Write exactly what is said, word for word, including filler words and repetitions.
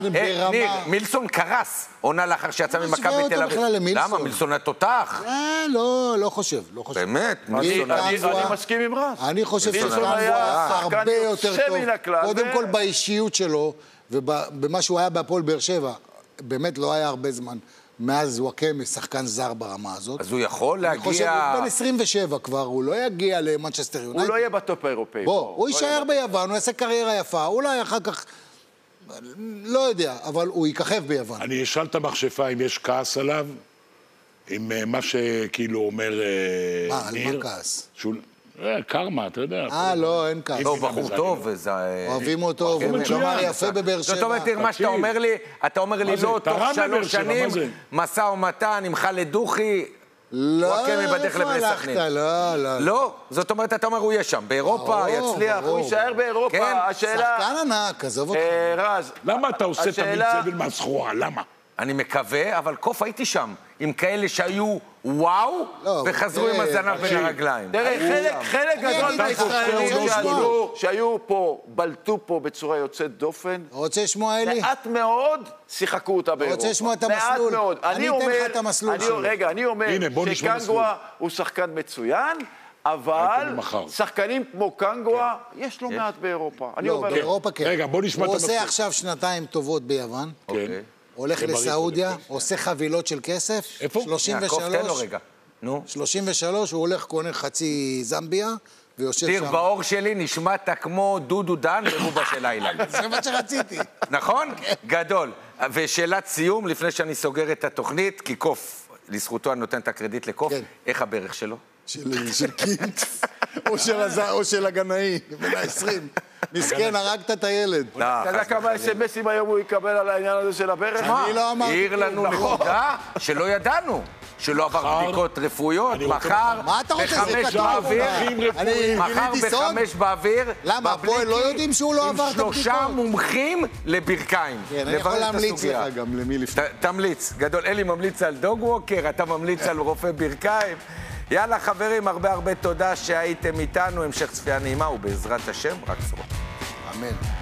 ניר, מילסון קרס, עונה לאחר שיצא ממכבי תל אביב. למה? מילסון התותח? לא, לא חושב, לא חושב. באמת? אני מסכים עם רז. אני חושב ששחקן היה הרבה יותר טוב. קודם כל באישיות שלו, ובמה שהוא היה בהפועל באר שבע, באמת לא היה הרבה זמן. מאז הוא הקם שחקן זר ברמה הזאת. אז הוא יכול להגיע... אני חושב, בין עשרים ושבע כבר, הוא לא יגיע למנצ'סטר יונייטד. הוא לא יהיה בטופ האירופאי. בוא, הוא יישאר ביוון, הוא יעשה קריירה יפה, אולי אחר כך... לא יודע, אבל הוא יככב ביוון. אני אשאל את המכשפה אם יש כעס עליו, עם מה שכאילו אומר ניר. מה, על מה כעס? קרמה, אתה יודע. אה, לא, אין כעס. לא, בחור טוב, וזה... אוהבים אותו, והוא כלומר יפה בבאר שבע. זאת אומרת, מה שאתה אומר לי, אתה אומר לי, לא, תוך שלוש שנים, מסע ומתן עם חאלד דוכי, לא, איפה הלכת? לא, לא. לא? זאת אומרת, אתה אומר, הוא יהיה שם, באירופה, יצליח, הוא יישאר באירופה, השאלה... שחקן ענק, עזוב אותך. רז, למה אתה עושה תמיד זבל מהסחורה? למה? אני מקווה, אבל קוף הייתי שם, עם כאלה שהיו וואו, וחזרו עם הזנב בין הרגליים. תראה, חלק גדול מהישראלים שהיו פה, בלטו פה בצורה יוצאת דופן. רוצה לשמוע, אלי? מעט מאוד שיחקו אותה באירופה. רוצה לשמוע את המסלול? מעט מאוד. אני אתן לך את המסלול שלו. רגע, אני אומר שקנגווה הוא שחקן מצוין, אבל שחקנים כמו קנגווה, יש לו מעט באירופה. לא, באירופה כן. רגע, בוא נשמע את המסלול. הוא עושה עכשיו שנתיים טובות ביוון. הולך לסעודיה, עושה חבילות של כסף. איפה? שלושים ושלוש. תן לו רגע. נו. שלושים ושלוש, הוא הולך קונה חצי זמביה, ויושב שם. תיר, באור שלי נשמעת כמו דודו דן ברובה של לילה. זה מה שרציתי. נכון? גדול. ושאלת סיום, לפני שאני סוגר את התוכנית, כי קוף, לזכותו אני נותן את הקרדיט לקוף, איך הברך שלו? של קינט, או של הגנאי, בן ה-עשרים. מסכן, הרגת את הילד. אתה יודע כמה אס-אמסים היום הוא יקבל על העניין הזה של הברך? אני לא אמרתי. העיר לנו נקודה שלא ידענו, שלא עבר בדיקות רפואיות, מחר בחמש באוויר, מחר בחמש באוויר, למה, הפועל לא יודעים שהוא לא עבר את הבדיקות? עם שלושה מומחים לברכיים. כן, אני יכול להמליץ לך גם למי לפני. תמליץ, גדול. אלי ממליץ על דוג ווקר, אתה ממליץ על רופא ברכיים. יאללה חברים, הרבה הרבה תודה שהייתם איתנו, המשך צפייה נעימה ובעזרת השם רק צרות. אמן.